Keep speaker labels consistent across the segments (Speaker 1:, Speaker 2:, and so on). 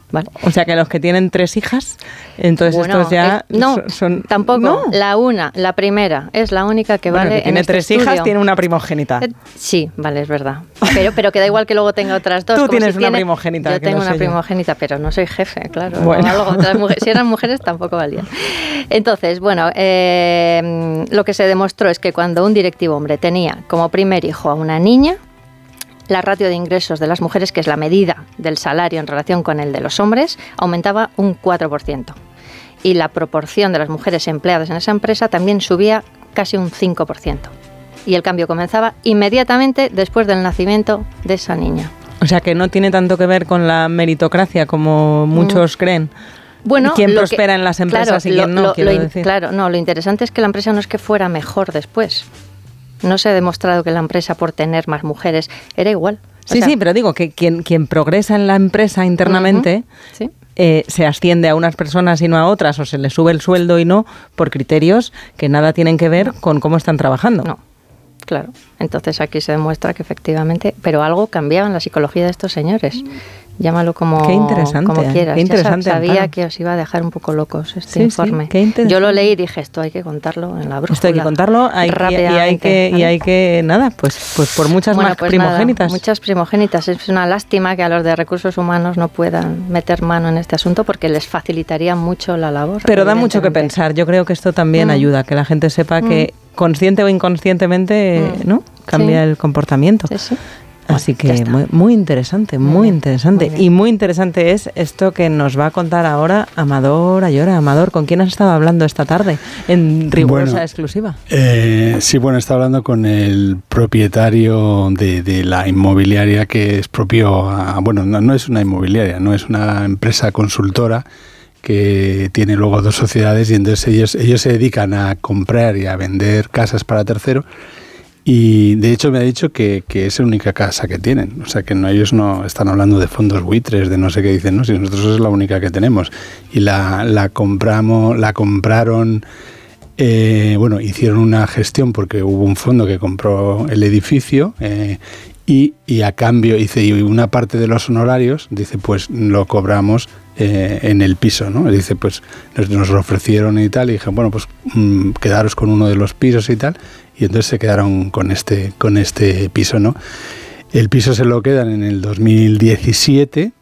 Speaker 1: Vale.
Speaker 2: O sea que los que tienen 3 hijas, entonces
Speaker 1: Bueno,
Speaker 2: estos ya son...
Speaker 1: Tampoco.
Speaker 2: ¿No?
Speaker 1: La primera, es la única que
Speaker 2: Bueno,
Speaker 1: vale
Speaker 2: que tiene
Speaker 1: en este
Speaker 2: 3 hijas,
Speaker 1: estudio.
Speaker 2: tiene una primogénita.
Speaker 1: Sí, vale, es verdad. Pero que da igual que luego tenga otras 2.
Speaker 2: Tú
Speaker 1: como
Speaker 2: tienes
Speaker 1: si
Speaker 2: una primogénita.
Speaker 1: Yo
Speaker 2: que
Speaker 1: tengo
Speaker 2: no sé
Speaker 1: una primogénita, pero no soy jefe, claro.
Speaker 2: Bueno.
Speaker 1: O algo. Si eran mujeres tampoco valían. Entonces, bueno, lo que se demostró es que cuando un directivo hombre tenía como primer hijo a una niña, la ratio de ingresos de las mujeres, que es la medida del salario en relación con el de los hombres, aumentaba un 4%. Y la proporción de las mujeres empleadas en esa empresa también subía casi un 5%. Y el cambio comenzaba inmediatamente después del nacimiento de esa niña.
Speaker 2: O sea que no tiene tanto que ver con la meritocracia como muchos creen.
Speaker 1: Bueno,
Speaker 2: ¿Quién prospera en las empresas y quién no? Quiero decir.
Speaker 1: Claro, no, lo interesante es que la empresa no es que fuera mejor después. No se ha demostrado que la empresa, por tener más mujeres, era igual.
Speaker 2: Sí, pero digo que quien progresa en la empresa internamente
Speaker 1: ¿sí?
Speaker 2: Se asciende a unas personas y no a otras, o se le sube el sueldo y no, por criterios que nada tienen que ver con cómo están trabajando.
Speaker 1: No, claro. Entonces aquí se demuestra que efectivamente, pero algo cambiaba en la psicología de estos señores. Llámalo como,
Speaker 2: qué interesante,
Speaker 1: como quieras.
Speaker 2: Qué interesante,
Speaker 1: sabía
Speaker 2: Amparo.
Speaker 1: Que os iba a dejar un poco locos este
Speaker 2: Sí,
Speaker 1: informe.
Speaker 2: Sí, qué interesante.
Speaker 1: Yo lo leí y dije, esto hay que contarlo en la brújula.
Speaker 2: Esto hay que contarlo
Speaker 1: rápidamente,
Speaker 2: y hay que nada, pues por muchas más primogénitas.
Speaker 1: Nada, muchas primogénitas. Es una lástima que a los de recursos humanos no puedan meter mano en este asunto porque les facilitaría mucho la labor.
Speaker 2: Pero da mucho que pensar. Yo creo que esto también ayuda, que la gente sepa que consciente o inconscientemente ¿no? Cambia el comportamiento.
Speaker 1: Sí.
Speaker 2: Así que muy interesante, muy interesante. Y muy interesante es esto que nos va a contar ahora Amador Ayora. Amador, ¿con quién has estado hablando esta tarde en rigurosa exclusiva?
Speaker 3: Sí, bueno, he estado hablando con el propietario de la inmobiliaria que es propio bueno, no es una inmobiliaria, no es una empresa consultora que tiene luego 2 sociedades y entonces ellos se dedican a comprar y a vender casas para terceros. Y de hecho me ha dicho que es la única casa que tienen, o sea que ellos no están hablando de fondos buitres, de no sé qué dicen, no, si nosotros es la única que tenemos y la compraron, bueno, hicieron una gestión porque hubo un fondo que compró el edificio y a cambio y una parte de los honorarios, dice, pues lo cobramos en el piso, ¿no? Dice, pues nos lo ofrecieron y tal, y dije, bueno, pues quedaros con uno de los pisos y tal, y entonces se quedaron con este piso, ¿no? El piso se lo quedan en el 2017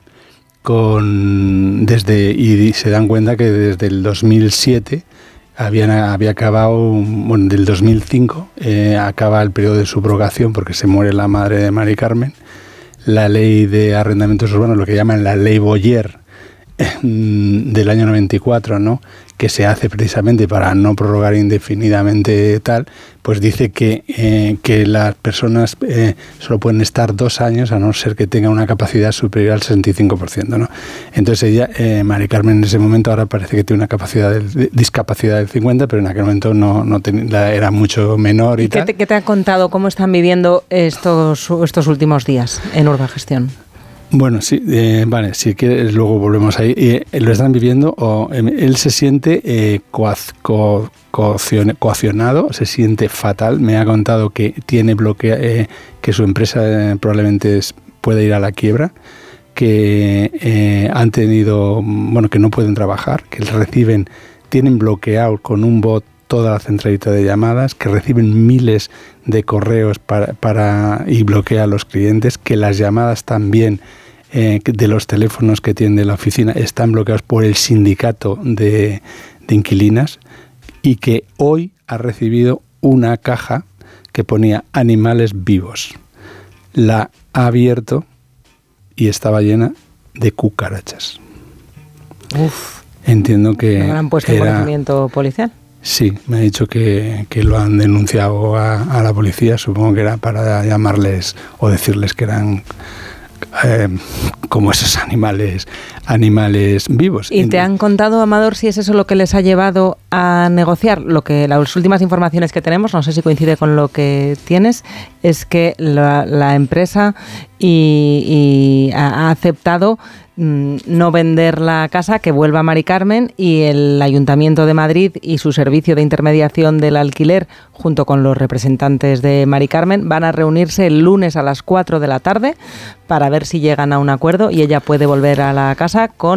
Speaker 3: y se dan cuenta que desde el 2007 había acabado, bueno, del 2005 acaba el periodo de subrogación porque se muere la madre de Mari Carmen. La ley de arrendamientos urbanos, lo que llaman la ley Boyer, del año 94, ¿no?, que se hace precisamente para no prorrogar indefinidamente tal, pues dice que las personas solo pueden estar 2 años a no ser que tengan una capacidad superior al 65%, ¿no? Entonces ella, Mari Carmen, en ese momento ahora parece que tiene una discapacidad del 50%, pero en aquel momento no era mucho menor y tal.
Speaker 2: ¿Qué te ha contado? ¿Cómo están viviendo estos últimos días en Urbagestión?
Speaker 3: Bueno, sí, vale, si quieres luego volvemos ahí. Lo están viviendo, él se siente coaccionado, se siente fatal. Me ha contado que tiene que su empresa probablemente puede ir a la quiebra, que han tenido, bueno, que no pueden trabajar, que tienen bloqueado con un bot toda la centralita de llamadas, que reciben miles de correos y bloquea a los clientes, que las llamadas también de los teléfonos que tiene la oficina están bloqueados por el sindicato de inquilinas, y que hoy ha recibido una caja que ponía animales vivos. La ha abierto y estaba llena de cucarachas.
Speaker 2: Uf.
Speaker 3: Entiendo que
Speaker 2: ¿No han puesto conocimiento policial?
Speaker 3: Sí, me ha dicho que lo han denunciado a la policía, supongo que era para llamarles o decirles que eran como esos animales vivos.
Speaker 2: ¿Y te han contado, Amador, si es eso lo que les ha llevado a negociar? Las últimas informaciones que tenemos, no sé si coincide con lo que tienes, es que la empresa ha aceptado no vender la casa, que vuelva a Mari Carmen, y el Ayuntamiento de Madrid y su servicio de intermediación del alquiler, junto con los representantes de Mari Carmen, van a reunirse el lunes a las 4 de la tarde para ver si llegan a un acuerdo y ella puede volver a la casa con